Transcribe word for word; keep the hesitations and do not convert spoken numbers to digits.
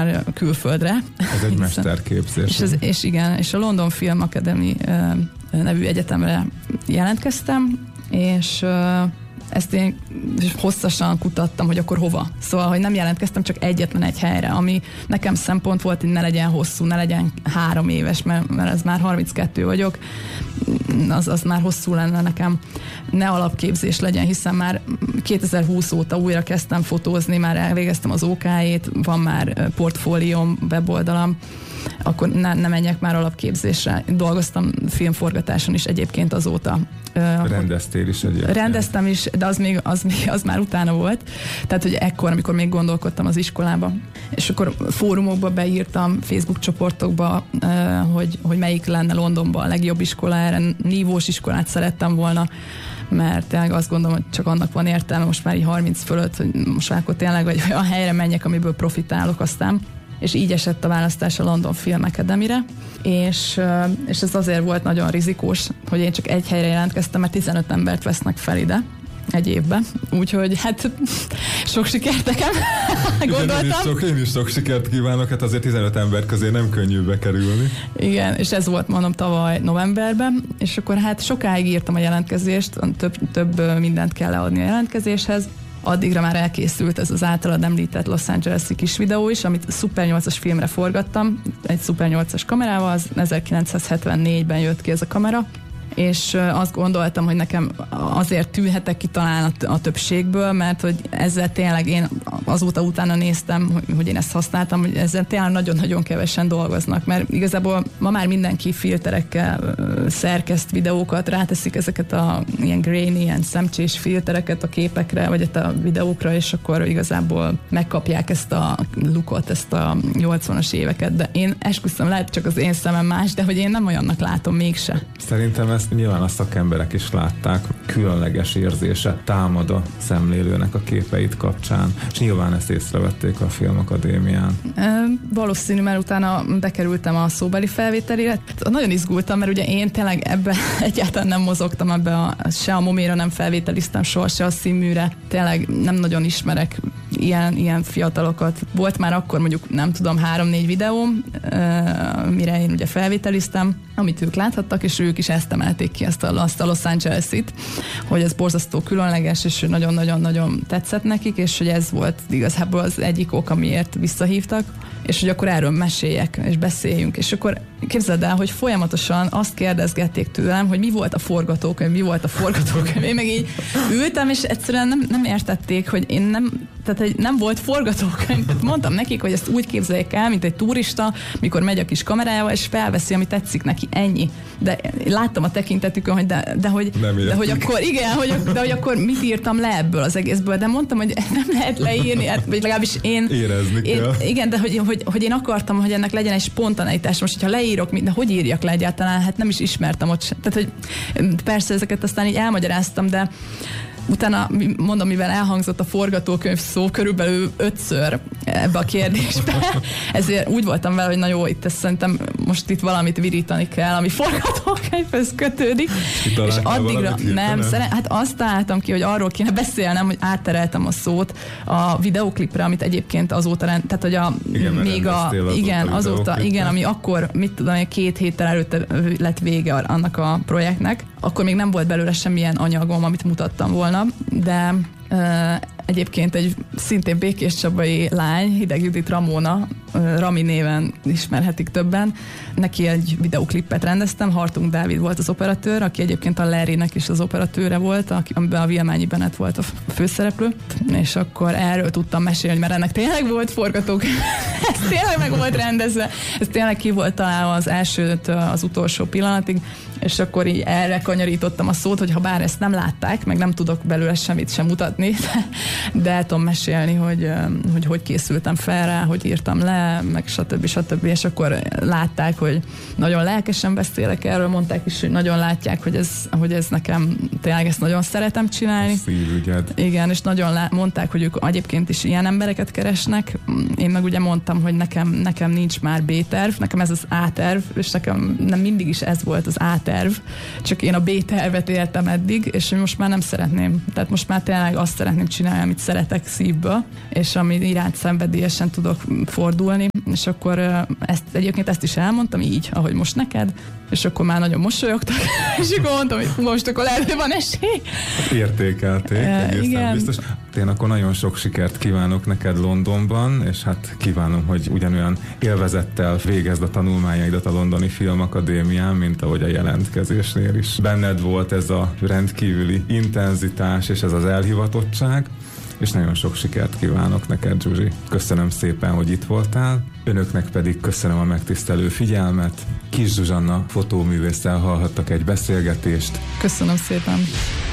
már külföldre. Ez egy mesterképzés. És, ez, és igen, és a London Film Academy nevű egyetemre jelentkeztem, és ezt én hosszasan kutattam, hogy akkor hova. Szóval, hogy nem jelentkeztem csak egyetlen egy helyre, ami nekem szempont volt, hogy ne legyen hosszú, ne legyen három éves, mert, mert ez már harminckettő vagyok, az, az már hosszú lenne nekem. Ne alapképzés legyen, hiszen már kétezer-húsz óta újra kezdtem fotózni, már elvégeztem az ó ká-ét, van már portfólióm, weboldalam, akkor ne, ne menjek már alapképzésre. Dolgoztam filmforgatáson is egyébként azóta. Rendeztél is egyébként. Rendeztem is, de az, még, az, még, az már utána volt. Tehát, hogy ekkor, amikor még gondolkodtam az iskolába. És akkor fórumokba beírtam, Facebook csoportokba, hogy, hogy melyik lenne Londonban a legjobb iskola, erre nívós iskolát szerettem volna, mert tényleg azt gondolom, hogy csak annak van értelme most már így harminc fölött, hogy most már akkor tényleg vagy olyan helyre menjek, amiből profitálok aztán. És így esett a választás a London Film Academy-re, és, és ez azért volt nagyon rizikós, hogy én csak egy helyre jelentkeztem, mert tizenöt embert vesznek fel ide egy évben, úgyhogy hát sok sikert nekem, gondoltam. Én is, sok, én is sok sikert kívánok, hát azért tizenöt ember közé nem könnyű bekerülni. Igen, és ez volt mondom tavaly novemberben, és akkor hát sokáig írtam a jelentkezést, több, több mindent kell leadni a jelentkezéshez. Addigra már elkészült ez az általad említett Los Angeles-i kis videó is, amit Super nyolcas filmre forgattam, egy Super nyolcas kamerával, az ezerkilencszázhetvennégyben jött ki ez a kamera, és azt gondoltam, hogy nekem azért tűhetek ki talán a többségből, mert hogy ezzel tényleg én azóta utána néztem, hogy, hogy én ezt használtam, hogy ezzel tényleg nagyon-nagyon kevesen dolgoznak, mert igazából ma már mindenki filterekkel szerkeszt videókat, ráteszik ezeket a ilyen grainy, ilyen szemcsés filtereket a képekre, vagy a videókra, és akkor igazából megkapják ezt a lookot, ezt a nyolcvanas éveket, de én esküszöm, lehet csak az én szemem más, de hogy én nem olyannak látom mégse. Szerintem ezt nyilván a szakemberek is látták, különleges érzése támad a szemlélőnek a képeit kapcsán, és nyilván ezt észrevették a Filmakadémián. E, valószínű, mert utána bekerültem a szóbeli felvételire. Nagyon izgultam, mert ugye én tényleg ebbe egyáltalán nem mozogtam, ebbe a, se a Moméra nem felvételiztem soha, se a Színműre. Tényleg nem nagyon ismerek ilyen, ilyen fiatalokat. Volt már akkor mondjuk, nem tudom, három-négy videóm, e, mire én ugye felvételiztem, amit ők láthattak, és ők is ezt emelték ki, ezt a, azt a Los Angeles-it, hogy ez borzasztó különleges, és nagyon-nagyon-nagyon tetszett nekik, és hogy ez volt igazából az egyik ok, amiért visszahívtak, és hogy akkor erről meséljek, és beszéljünk. És akkor képzeld el, hogy folyamatosan azt kérdezgették tőlem, hogy mi volt a forgatókönyv, mi volt a forgatókönyv. Én meg így ültem, és egyszerűen nem, nem értették, hogy én nem, tehát hogy nem volt forgatókönyv. Tehát mondtam nekik, hogy ezt úgy képzeljék el, mint egy turista, mikor megy a kis kamerájával, és felveszi, ami tetszik neki, ennyi. De láttam a tekintetükön, hogy de, de, hogy, de hogy akkor, igen, hogy, de hogy akkor mit írtam le ebből az egészből, de mondtam, hogy nem lehet leírni, vagy legalábbis én... Érezni én, kell. Igen, de hogy, hogy, hogy én akartam, hogy ennek legyen egy spontaneitás. Most, hogyha leírok, de hogy írjak le egyáltalán, hát nem is ismertem ott sem. Tehát, hogy persze ezeket aztán így elmagyaráztam, de utána, mondom, mivel elhangzott a forgatókönyv szó körülbelül ötször ebbe a kérdésbe, ezért úgy voltam vele, hogy na jó, itt ezt szerintem most itt valamit virítani kell, ami forgatókönyvhöz kötődik. És addigra nem, szeren, hát azt találtam ki, hogy arról kéne beszélnem, hogy áttereltem a szót a videóklipre, amit egyébként azóta, rend, tehát hogy a, igen, még a, igen, a azóta, igen, ami akkor, mit tudom, két héttel előtte lett vége annak a projektnek, akkor még nem volt belőle semmilyen anyagom, amit mutattam volna, de uh, egyébként egy szintén békéscsabai lány, Hideg Judit Ramona, uh, Rami néven ismerhetik többen, neki egy videóklipet rendeztem, Hartung Dávid volt az operatőr, aki egyébként a Larrynek is az operatőre volt, aki, amiben a Vilmányi Bennett volt a főszereplő, és akkor erről tudtam mesélni, mert ennek tényleg volt forgatók, ez tényleg meg volt rendezve, ez tényleg ki volt találva az elsőtől az utolsó pillanatig, és akkor így erre kanyarítottam a szót, hogy ha bár ezt nem látták, meg nem tudok belőle semmit sem mutatni, de el tudom mesélni, hogy, hogy hogy készültem fel rá, hogy írtam le, meg stb. stb. És akkor látták, hogy nagyon lelkesen beszélek erről, mondták is, hogy nagyon látják, hogy ez, hogy ez nekem, tényleg ezt nagyon szeretem csinálni. Szívügyed. Igen, és nagyon lá- mondták, hogy ők egyébként is ilyen embereket keresnek. Én meg ugye mondtam, mondtam, hogy nekem, nekem nincs már B-terv, nekem ez az A-terv, és nekem nem mindig is ez volt az A-terv, csak én a B-tervet éltem eddig, és most már nem szeretném. Tehát most már tényleg azt szeretném csinálni, amit szeretek szívből, és ami iránt szenvedélyesen tudok fordulni, és akkor ezt, egyébként ezt is elmondtam így, ahogy most neked, és akkor már nagyon mosolyogtak, és akkor mondtam, hogy most akkor lehet, hogy van esély. Értékelték, egészen igen. Biztos. Én akkor nagyon sok sikert kívánok neked Londonban, és hát kívánom, hogy ugyanolyan élvezettel végezd a tanulmányaidat a Londoni Filmakadémián, mint ahogy a jelentkezésnél is benned volt ez a rendkívüli intenzitás és ez az elhivatottság, és nagyon sok sikert kívánok neked, Zsuzsi. Köszönöm szépen, hogy itt voltál. Önöknek pedig köszönöm a megtisztelő figyelmet. Kis Zsuzsanna fotóművésszel hallhattak egy beszélgetést. Köszönöm szépen.